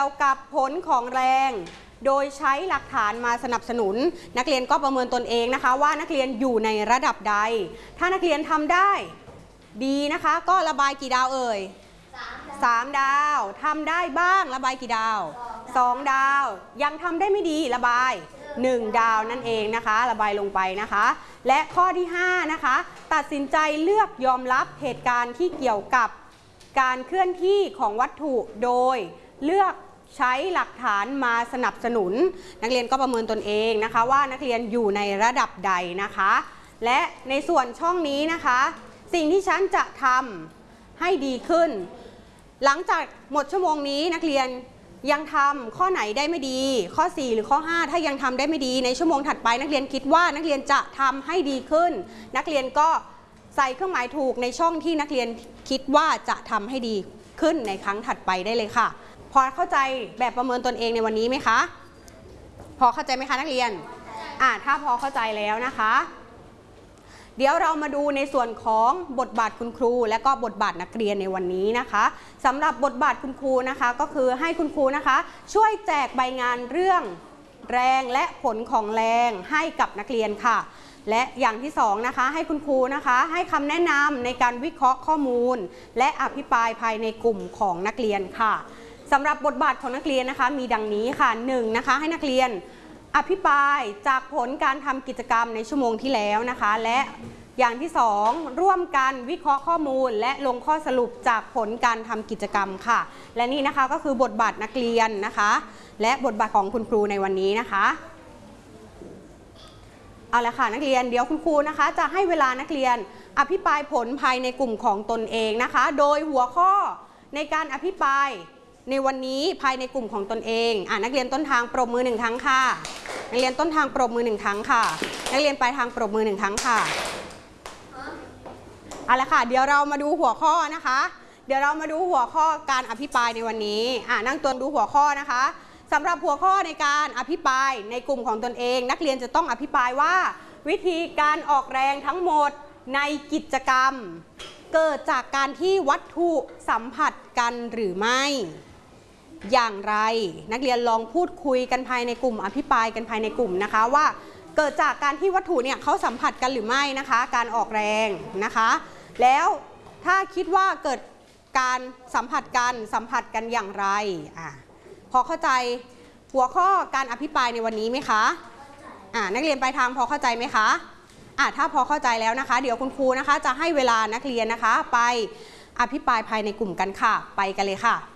ยวกับผลของแรงโดยใช้หลักฐานมาสนับสนุนนักเรียนก็ประเมินตนเองนะคะว่านักเรียนอยู่ในระดับใดถ้านักเรียนทำได้ดีนะคะก็ระบายกี่ดาวเอ่ย3 ดาวทำได้บ้างระบายกี่ดาว2 ดาวยังทำได้ไม่ดีระบาย1 ดาวนั่นเองนะคะระบายลงไปนะคะและข้อที่5นะคะตัดสินใจเลือกยอมรับเหตุการณ์ที่เกี่ยวกับการเคลื่อนที่ของวัตถุโดยเลือกใช้หลักฐานมาสนับสนุนนักเรียนก็ประเมินตนเองนะคะว่านักเรียนอยู่ในระดับใดนะคะและในส่วนช่องนี้นะคะสิ่งที่ฉันจะทำให้ดีขึ้นหลังจากหมดชั่วโมงนี้นักเรียนยังทำข้อไหนได้ไม่ดีข้อ4หรือข้อ5ถ้ายังทำได้ไม่ดีในชั่วโมงถัดไปนักเรียนคิดว่านักเรียนจะทำให้ดีขึ้นนักเรียนก็ใส่เครื่องหมายถูกในช่องที่นักเรียนคิดว่าจะทำให้ดีขึ้นในครั้งถัดไปได้เลยค่ะพอเข้าใจแบบประเมินตนเองในวันนี้ไหมคะพอเข้าใจไหมคะนักเรียนถ้าพอเข้าใจแล้วนะคะเดี๋ยวเรามาดูในส่วนของบทบาทคุณครูและก็บทบาทนักเรียนในวันนี้นะคะสำหรับบทบาทคุณครูนะคะก็คือให้คุณครูนะคะช่วยแจกใบงานเรื่องแรงและผลของแรงให้กับนักเรียนค่ะและอย่างที่2นะคะให้คุณครูนะคะให้คำแนะนำในการวิเคราะห์ข้อมูลและอภิปรายภายในกลุ่มของนักเรียนค่ะสำหรับบทบาทของนักเรียนนะคะมีดังนี้ค่ะ1นะคะให้นักเรียนอภิปรายจากผลการทำกิจกรรมในชั่วโมงที่แล้วนะคะและอย่างที่2ร่วมกันวิเคราะห์ข้อมูลและลงข้อสรุปจากผลการทำกิจกรรมค่ะและนี่นะคะก็คือบทบาทนักเรียนนะคะและบทบาทของคุณครูในวันนี้นะคะเอาละค่ะนักเรียนเดี๋ยวคุณครูนะคะจะให้เวลานักเรียนอภิปรายผลภายในกลุ่มของตนเองนะคะโดยหัวข้อในการอภิปรายในวันนี้ภายในกลุ่มของตนเองนักเรียนต้นทางปรบมือ1 ครั้งค่ะนักเรียนต้นทางปรบมือ1 ครั้งค่ะนักเรียนปลายทางปรบมือ1 ครั้งค่ะเอาละค่ะเดี๋ยวเรามาดูหัวข้อนะคะเดี๋ยวเรามาดูหัวข้อการอภิปรายในวันนี้นั่งตัวดูหัวข้อนะคะสำหรับหัวข้อในการอภิปรายในกลุ่มของตนเองนักเรียนจะต้องอภิปรายว่าวิธีการออกแรงทั้งหมดในกิจกรรมเกิดจากการที่วัตถุสัมผัสกันหรือไม่อย่างไรนักเรียนลองพูดคุยกันภายในกลุ่มอภิปรายกันภายในกลุ่มนะคะว่าเกิดจากการที่วัตถุเนี่ยเขาสัมผัสกันหรือไม่นะคะการออกแรงนะคะแล้วถ้าคิดว่าเกิดการสัมผัสกันอย่างไรพอเข้าใจหัวข้อการอภิปรายในวันนี้ไหมคะนักเรียนปลายทางพอเข้าใจไหมคะถ้าพอเข้าใจแล้วนะคะเดี๋ยวคุณครูนะคะจะให้เวลานักเรียนนะคะไปอภิปรายภายในกลุ่มกันค่ะไปกันเลยค่ะ